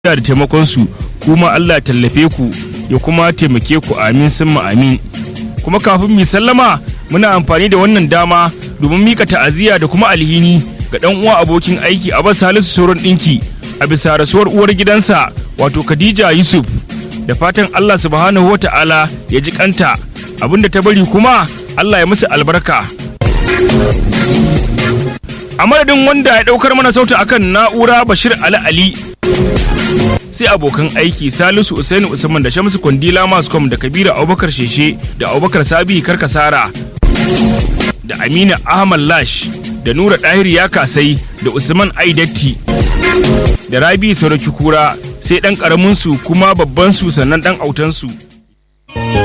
da taimakon su kuma Allah ya tallafe ku ya kuma taimake ku amin summa amin. Kuma kafin mu sallama muna amfani da wannan dama domin mika ta'aziyya da kuma alhini ga dan uwa abokin aiki Abbas Salisu Soron dinki a bisa rasuwar uwar gidansa wato Khadija Yusuf, da fatan Allah subhanahu wata'ala ya ji kanta, abinda ta bari kuma Allah ya musu albarka. A madadin wanda ya daukar mana sautin akan na'ura Bashir Ali sai abokan aiki Salisu Usaini Usman da Shamsu Kondila Mascom da Kabiru Abubakar Sheshe da Abubakar Sabi Karkasara da Amina Ahmad Lash da Nura Dahir ya kasai da Usman Aidatti da Rabi Sarki Kura sai dan karamin su kuma babban su sannan dan autan su.